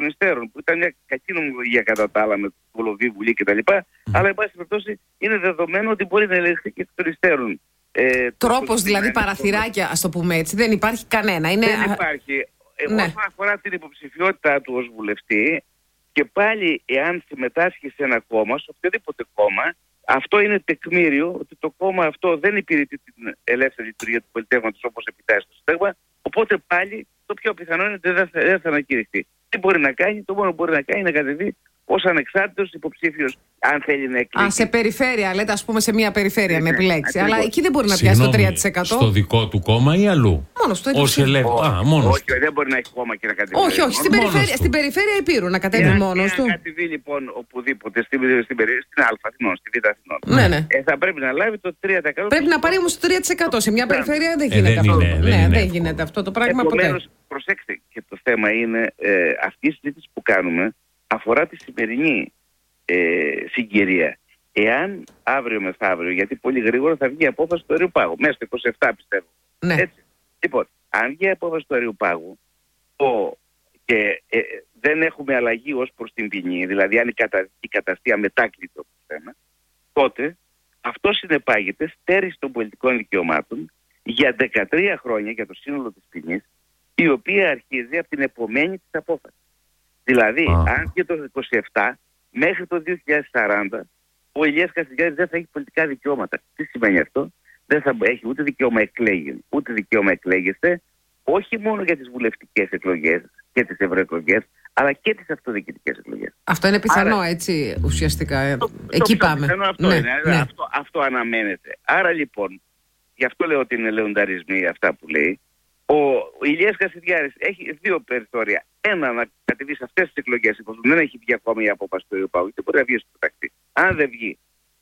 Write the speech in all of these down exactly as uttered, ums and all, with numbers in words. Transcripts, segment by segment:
των υστέρων, που ήταν μια κακή νομολογία κατά τα άλλα με το Βολοβή, Βουλή κτλ. Mm. Αλλά, εν πάση περιπτώσει, είναι δεδομένο ότι μπορεί να ελεγχθεί και των υστέρων. Ε, Τρόπος δηλαδή, παραθυράκια, ας το πούμε έτσι, δεν υπάρχει κανένα. Είναι... Δεν υπάρχει. Ε, ναι. Όσον αφορά την υποψηφιότητά του ως βουλευτή, και πάλι εάν συμμετάσχει σε ένα κόμμα, σε οποιοδήποτε κόμμα, αυτό είναι τεκμήριο ότι το κόμμα αυτό δεν υπηρετεί την ελεύθερη λειτουργία του πολιτεύματος όπως επιτάσσει το Σύνταγμα. Οπότε πάλι το πιο πιθανό είναι ότι δεν θα, δεν θα ανακηρυχθεί. Τι μπορεί να κάνει, το μόνο που μπορεί να κάνει είναι να κατεβεί ως ανεξάρτητος υποψήφιος, αν θέλει να εκλεγεί. Α, σε περιφέρεια, λέτε, ας πούμε, σε μια περιφέρεια ναι, να επιλέξει. ακριβώς. Αλλά εκεί δεν μπορεί να πιάσει το τρία τοις εκατό. Στο δικό του κόμμα ή αλλού? Μόνο στο ίδιο. Ελεύθερο. Α, μόνος όχι, του. δεν μπορεί να έχει κόμμα και να κατεβεί. Όχι, όχι, στην περιφέρεια, στην περιφέρεια Υπήρου να κατέβει Εάν, μόνος εάν του. Αν κατεβεί λοιπόν οπουδήποτε στην, στην, στην, στην Α Αθηνών, στη Β Αθηνών, Ναι, ναι. ε, θα πρέπει να λάβει το τρία τοις εκατό. Πρέπει να πάρει όμως το τρία τοις εκατό. Σε μια περιφέρεια δεν Ε, γίνεται δεν αυτό. είναι, δεν Ναι, είναι δεν εύκολο. γίνεται αυτό το πράγμα ποτέ. Επομένως, προσέξτε, και το θέμα είναι ε, αυτή η συζήτηση που κάνουμε αφορά τη σημερινή ε, συγκυρία. Εάν αύριο μεθαύριο, γιατί πολύ γρήγορα θα βγει η απόφαση του Αριοπάγου, μέσα στο είκοσι επτά πιστεύω. Ναι. Έτσι. Λοιπόν, αν βγει η απόφαση του Αριοπάγου ο, και ε, δεν έχουμε αλλαγή ως προς την ποινή, δηλαδή αν η, κατα, η καταστεί αμετάκλητο το θέμα, τότε αυτό συνεπάγεται στέρηση των πολιτικών δικαιωμάτων για δεκατρία χρόνια για το σύνολο της ποινής, η οποία αρχίζει από την επομένη της απόφαση. Δηλαδή, Α. αν και το είκοσι επτά μέχρι το δύο χιλιάδες σαράντα ο Ηλίας Κασιδιάρης δεν θα έχει πολιτικά δικαιώματα. Τι σημαίνει αυτό? Δεν θα έχει ούτε δικαίωμα εκλέγην, ούτε δικαίωμα εκλέγεστε, όχι μόνο για τις βουλευτικές εκλογές και τις ευρωεκλογές, αλλά και τις αυτοδιοικητικές εκλογές. Αυτό είναι πιθανό, Άρα, έτσι, ουσιαστικά. το, Εκεί το πάμε. Πιθανό αυτό, ναι, είναι, ναι. Αυτό, αυτό αναμένεται. Άρα λοιπόν, γι' αυτό λέω ότι είναι λεονταρισμοί αυτά που λέει. Ο, ο Ηλίας Κασιδιάρης έχει δύο περιθώρια. Ένα, να κατεβεί σε αυτές τις εκλογές, εφόσον δεν έχει βγει ακόμη η απόφαση του Αριοπάγου, και μπορεί να βγει στο ταξί. Αν δεν βγει,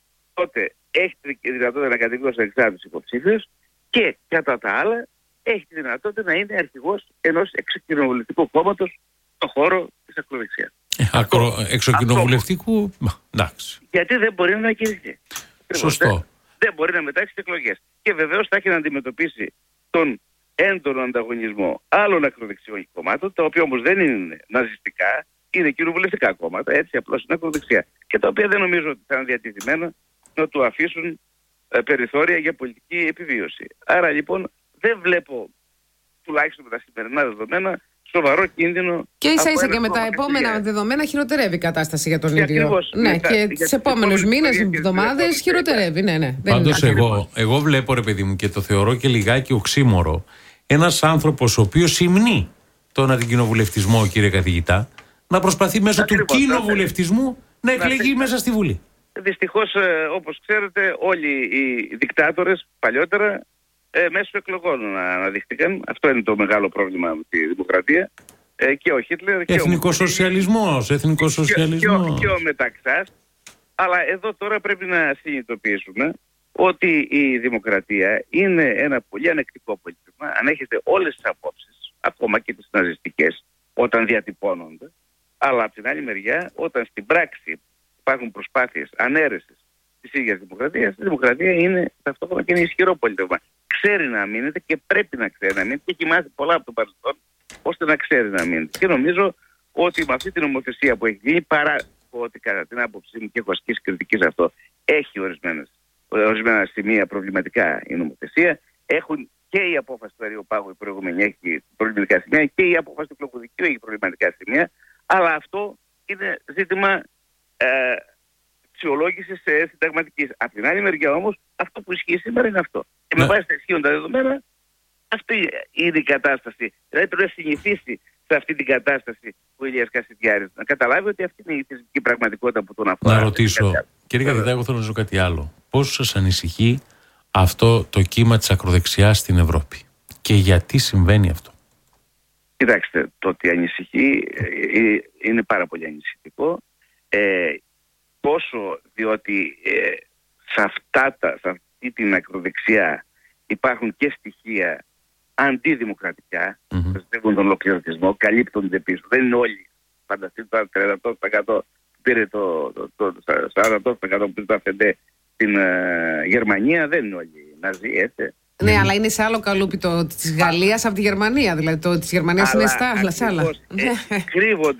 τότε έχει τη δυνατότητα να κατεβεί ως εξάρτητος υποψήφιος και κατά τα άλλα έχει τη δυνατότητα να είναι αρχηγός ενός εξοκοινοβουλευτικού κόμματος στον χώρο της ακροδεξιάς. Ε, ακρο, εξοκοινοβουλευτικού, εντάξει. Γιατί δεν μπορεί να ανακηρυχθεί. Σωστό. Δεν, δεν μπορεί να μετάξει τις εκλογές. Και βεβαίως θα έχει να αντιμετωπίσει τον έντονο ανταγωνισμό άλλων ακροδεξιών κομμάτων, τα οποία όμως δεν είναι ναζιστικά, είναι κοινοβουλευτικά κόμματα, έτσι απλώς είναι ακροδεξιά. Και τα οποία δεν νομίζω ότι θα είναι διατηρημένα να του αφήσουν ε, περιθώρια για πολιτική επιβίωση. Άρα λοιπόν δεν βλέπω, τουλάχιστον με τα σημερινά δεδομένα, σοβαρό κίνδυνο. Και ίσα ίσα από και με τα ένα επόμενα κόμμα. δεδομένα χειροτερεύει η κατάσταση για τον Και ίδιο. ακριβώς, Ναι, μετά, και για τις τις επόμενους επόμενες μήνες, εκλογές και τις εβδομάδες επόμενες χειροτερεύει. Ναι, ναι. Δεν Πάντως είναι εγώ, εγώ βλέπω, ρε παιδί μου, και το θεωρώ και λιγάκι οξύμορο, ένας άνθρωπος ο οποίος υμνεί τον αντικοινοβουλευτισμό, κύριε καθηγητά, να προσπαθεί μέσω Ακριβώς, του κοινοβουλευτισμού να εκλεγεί μέσα στη Βουλή. Δυστυχώς, ε, όπως ξέρετε, όλοι οι δικτάτορες παλιότερα ε, μέσω εκλογών αναδείχθηκαν. Αυτό είναι το μεγάλο πρόβλημα με τη δημοκρατία. Ε, και ο Χίτλερ και Εθνικοσοσιαλισμός, ο, εθνικοσοσιαλισμός. και, ο, και ο Μεταξάς. Αλλά εδώ τώρα πρέπει να συνειδητοποιήσουμε ότι η δημοκρατία είναι ένα πολύ ανεκτικό πολιτισμό. Ανέχεται όλες τις απόψεις, ακόμα και τις ναζιστικές, όταν διατυπώνονται. Αλλά από την άλλη μεριά, όταν στην πράξη υπάρχουν προσπάθειες ανέρεσης της ίδιας δημοκρατίας, η δημοκρατία είναι ταυτόχρονα και είναι ισχυρό πολιτισμό. Ξέρει να αμήνεται και πρέπει να ξέρει να αμήνεται και έχει μάθει πολλά από το παρελθόν ώστε να ξέρει να αμήνεται. Και νομίζω ότι με αυτή την νομοθεσία που έχει γίνει, παρά ότι κατά την άποψή μου και έχω ασκήσει κριτική σε αυτό, έχει ορισμένες, ορισμένα σημεία προβληματικά η νομοθεσία, έχουν και η απόφαση του Αριοπάγου η προηγούμενη έχει προβληματικά σημεία και η απόφαση του Εκλογικού έχει προβληματικά σημεία, αλλά αυτό είναι ζήτημα ε, αξιολόγησης ε, συνταγματικής. Από την άλλη μεριά όμως, αυτό που ισχύει σήμερα είναι αυτό. Και με Ναι. βάση τα ισχύοντα δεδομένα, αυτή είναι η κατάσταση. Δηλαδή πρέπει να συνηθίσει σε αυτή την κατάσταση ο Ηλίας Κασιδιάρης. Να καταλάβει ότι αυτή είναι η θεσμική πραγματικότητα που τον αφορά. Να ρωτήσω, κύριε καθηγητά, εγώ θέλω να ρωτήσω κάτι άλλο. Πώς σας ανησυχεί αυτό το κύμα της ακροδεξιάς στην Ευρώπη και γιατί συμβαίνει αυτό? Κοιτάξτε, το ότι ανησυχεί ε, είναι πάρα πολύ ανησυχητικό. Ε, πόσο διότι ε, σε, αυτά τα, σε αυτή την ακροδεξιά υπάρχουν και στοιχεία αντιδημοκρατικά, πιστεύουν mm-hmm. τον ολοκληρωτισμό, καλύπτονται πίσω. Δεν είναι όλοι. Φανταστείτε το τριάντα τοις εκατό που πήρε το, το, το, το σαράντα τοις εκατό που πήρε το Αφεντέ στην uh, Γερμανία, δεν είναι όλοι Ναζί, έτσι. Ναι, αλλά είναι σε άλλο καλούπι το της Γαλλίας από τη Γερμανία. Δηλαδή το της Γερμανίας είναι στα άλλα. Κρύβονται